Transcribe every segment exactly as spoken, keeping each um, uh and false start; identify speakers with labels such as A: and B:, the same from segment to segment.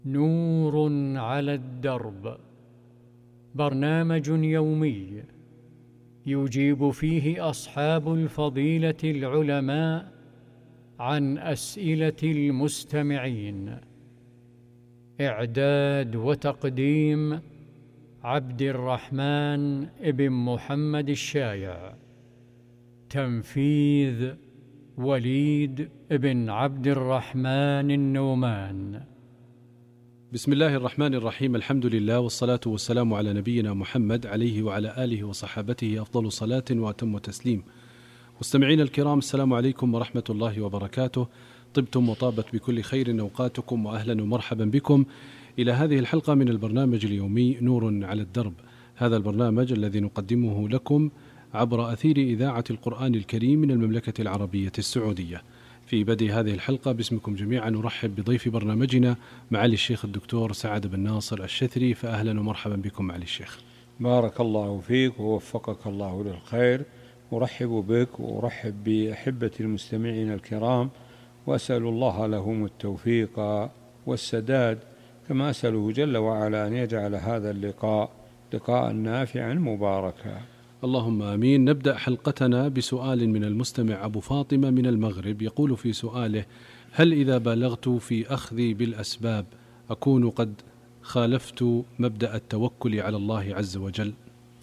A: نور على الدرب، برنامج يومي يجيب فيه أصحاب الفضيلة العلماء عن أسئلة المستمعين. إعداد وتقديم عبد الرحمن ابن محمد الشايع. تنفيذ وليد بن عبد الرحمن النومان.
B: بسم الله الرحمن الرحيم. الحمد لله والصلاة والسلام على نبينا محمد عليه وعلى آله وصحابته أفضل صلاة وأتم تسليم. مستمعين الكرام، السلام عليكم ورحمة الله وبركاته. طبتم وطابت بكل خير أوقاتكم، وأهلا ومرحبا بكم إلى هذه الحلقة من البرنامج اليومي نور على الدرب. هذا البرنامج الذي نقدمه لكم عبر أثير إذاعة القرآن الكريم من المملكة العربية السعودية. في بدء هذه الحلقة باسمكم جميعا نرحب بضيف برنامجنا معالي الشيخ الدكتور سعد بن ناصر الشثري، فأهلا ومرحبا بكم معالي الشيخ.
C: بارك الله فيك ووفقك الله للخير. أرحب بك وأرحب بأحبة المستمعين الكرام، وأسأل الله لهم التوفيق والسداد، كما أسأله جل وعلا أن يجعل هذا اللقاء لقاء نافعا مباركا.
B: اللهم آمين. نبدأ حلقتنا بسؤال من المستمع أبو فاطمة من المغرب، يقول في سؤاله: هل إذا بالغت في أخذي بالأسباب أكون قد خالفت مبدأ التوكل على الله عز وجل؟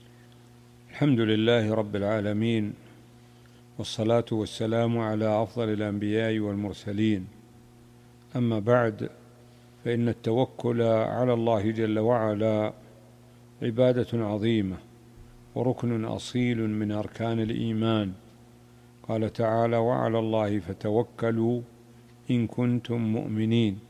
C: الحمد لله رب العالمين، والصلاة والسلام على أفضل الأنبياء والمرسلين. أما بعد، فإن التوكل على الله جل وعلا عبادة عظيمة وركن أصيل من أركان الإيمان. قال تعالى: وعلى الله فتوكلوا إن كنتم مؤمنين.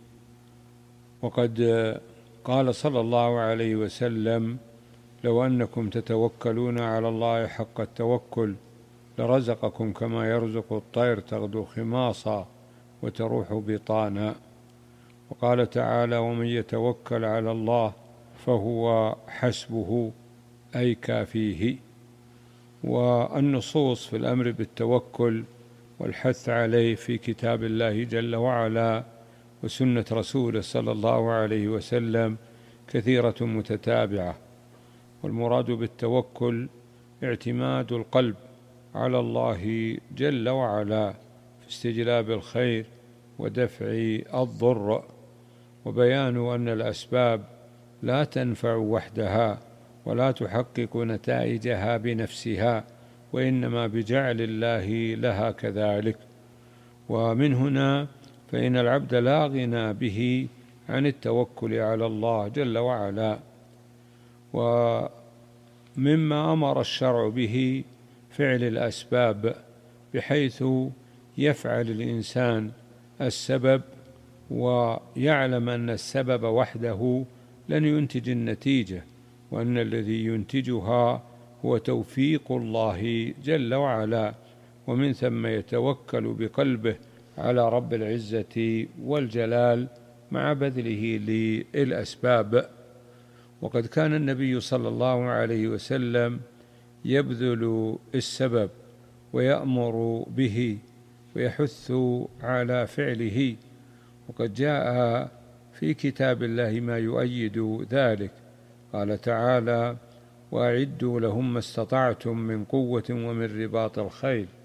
C: وقد قال صلى الله عليه وسلم: لو أنكم تتوكلون على الله حق التوكل لرزقكم كما يرزق الطير تغدو خماصا وتروح بطانا. وقال تعالى: ومن يتوكل على الله فهو حسبه، أي كافيه. والنصوص في الأمر بالتوكل والحث عليه في كتاب الله جل وعلا وسنة رسوله صلى الله عليه وسلم كثيرة متتابعة. والمراد بالتوكل اعتماد القلب على الله جل وعلا في استجلاب الخير ودفع الضر، وبيان أن الأسباب لا تنفع وحدها ولا تحقق نتائجها بنفسها، وإنما بجعل الله لها كذلك. ومن هنا فإن العبد لا غنى به عن التوكل على الله جل وعلا. ومما أمر الشرع به فعل الأسباب، بحيث يفعل الإنسان السبب ويعلم أن السبب وحده لن ينتج النتيجة، وأن الذي ينتجها هو توفيق الله جل وعلا، ومن ثم يتوكل بقلبه على رب العزة والجلال مع بذله للأسباب. وقد كان النبي صلى الله عليه وسلم يبذل السبب ويأمر به ويحث على فعله، وقد جاء في كتاب الله ما يؤيد ذلك. قال تعالى: وأعدوا لهم ما استطعتم من قوة ومن رباط الخيل